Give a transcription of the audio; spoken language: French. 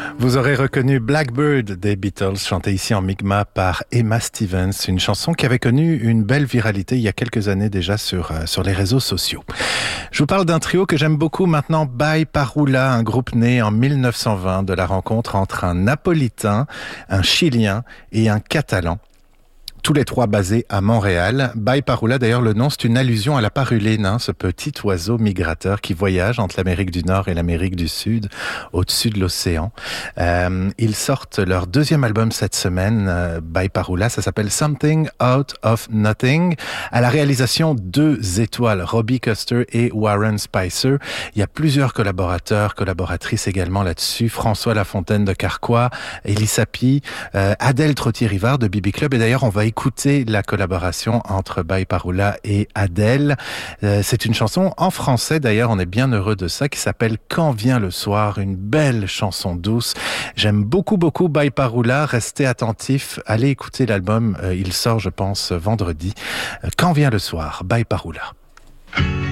Vous aurez reconnu Blackbird des Beatles, chanté ici en Mi'kmaq par Emma Stevens, une chanson qui avait connu une belle viralité il y a quelques années déjà sur les réseaux sociaux. Je vous parle d'un trio que j'aime beaucoup maintenant, By Parula, un groupe né en 1920 de la rencontre entre un Napolitain, un Chilien et un Catalan. Tous les trois basés à Montréal. By Parula, d'ailleurs, le nom, c'est une allusion à la paruline, ce petit oiseau migrateur qui voyage entre l'Amérique du Nord et l'Amérique du Sud, au-dessus de l'océan. Ils sortent leur deuxième album cette semaine, By Parula, ça s'appelle Something Out of Nothing. À la réalisation, 2 étoiles, Robbie Custer et Warren Spicer. Il y a plusieurs collaboratrices également là-dessus. François Lafontaine de Carquois, Elie Sapi, Adèle Trottier-Rivard de Bibi Club. Et d'ailleurs, on va écouter la collaboration entre By Parula et Adèle. C'est une chanson en français, d'ailleurs, on est bien heureux de ça, qui s'appelle Quand vient le soir, une belle chanson douce. J'aime beaucoup By Parula. Restez attentifs, allez écouter l'album. Il sort, je pense, vendredi. Quand vient le soir, By Parula.